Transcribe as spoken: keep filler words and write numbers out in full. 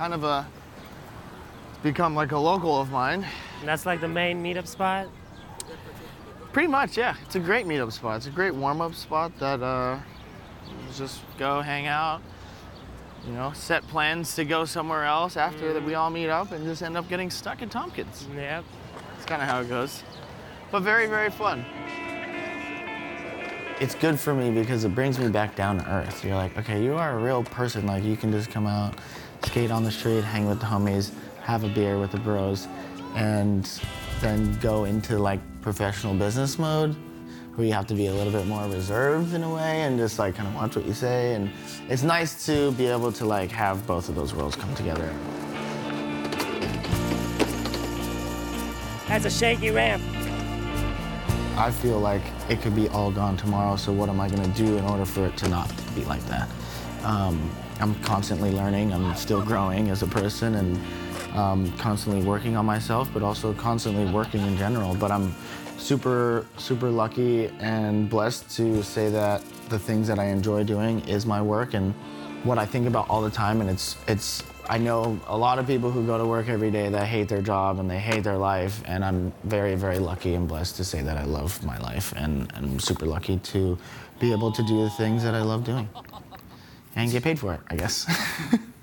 kind of a, it's become like a local of mine. And that's like the main meetup spot? Pretty much, yeah. It's a great meetup spot. It's a great warm-up spot that uh, you just go hang out, you know, set plans to go somewhere else after mm. that we all meet up and just end up getting stuck at Tompkins. Yep. That's kind of how it goes. But very, very fun. It's good for me because it brings me back down to earth. You're like, okay, you are a real person. Like, you can just come out, skate on the street, hang with the homies, have a beer with the bros, and then go into like professional business mode where you have to be a little bit more reserved in a way and just like kind of watch what you say. And it's nice to be able to like have both of those worlds come together. That's a shaky ramp. I feel like it could be all gone tomorrow, so what am I gonna do in order for it to not be like that? Um, I'm constantly learning, I'm still growing as a person, and um, constantly working on myself, but also constantly working in general. But I'm super, super lucky and blessed to say that the things that I enjoy doing is my work and what I think about all the time, and it's, it's, I know a lot of people who go to work every day that hate their job and they hate their life, and I'm very, very lucky and blessed to say that I love my life, and I'm super lucky to be able to do the things that I love doing and get paid for it, I guess.